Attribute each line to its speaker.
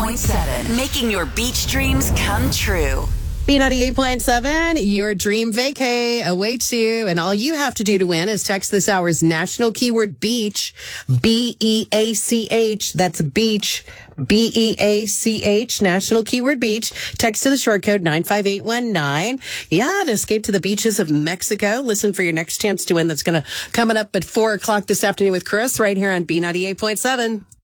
Speaker 1: B98.7, making your beach dreams come true.
Speaker 2: B98.7, your dream vacay awaits you, and all you have to do to win is text this hour's national keyword beach, B-E-A-C-H. That's beach, B-E-A-C-H, national keyword beach. Text to the short code 95819. Yeah, to escape to the beaches of Mexico. Listen for your next chance to win. That's going to coming up at 4 o'clock this afternoon with Chris right here on B98.7.